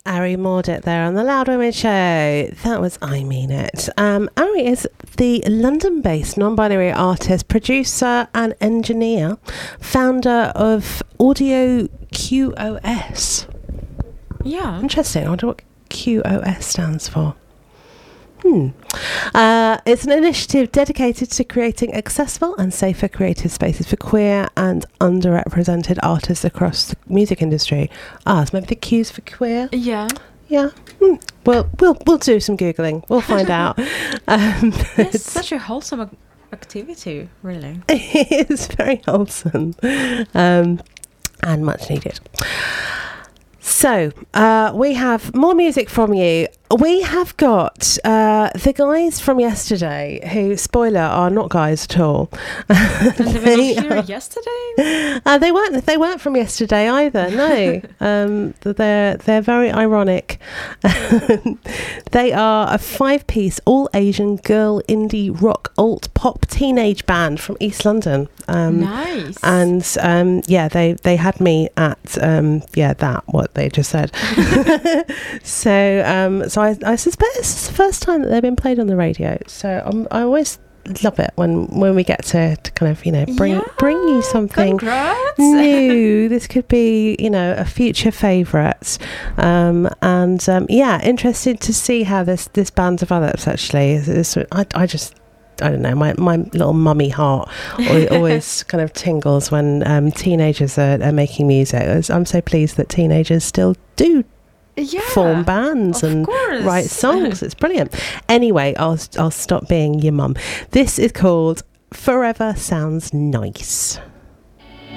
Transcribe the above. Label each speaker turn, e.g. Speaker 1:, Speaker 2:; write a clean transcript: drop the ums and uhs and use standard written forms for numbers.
Speaker 1: Ari Maudit there on the Loud Women Show. That was I Mean It. Ari is the London-based non-binary artist, producer and engineer, founder of Audio QoS.
Speaker 2: Yeah.
Speaker 1: Interesting. I wonder what QoS stands for. It's an initiative dedicated to creating accessible and safer creative spaces for queer and underrepresented artists across the music industry. So maybe the Q's for queer?
Speaker 2: Yeah.
Speaker 1: Yeah. Well, we'll do some Googling. We'll find out.
Speaker 2: It's such a wholesome activity, really.
Speaker 1: It is very wholesome and much needed. So, we have more music from you. We have got the guys from yesterday who, spoiler, are not guys at all.
Speaker 2: And they were here yesterday?
Speaker 1: They weren't from yesterday either, no. They're very ironic. They are a 5-piece all-Asian girl indie rock alt pop teenage band from East London.
Speaker 2: Nice.
Speaker 1: And they had me at what they just said. So I suspect it's the first time that they've been played on the radio. So I always love it when we get to kind of bring you something
Speaker 2: Congrats.
Speaker 1: new. This could be a future favourite, interested to see how this band develops. Actually, I don't know, my little mummy heart always kind of tingles when teenagers are making music. I'm so pleased that teenagers still do form bands and write songs. It's brilliant. Anyway, I'll stop being your mum. This is called Forever Sounds Nice.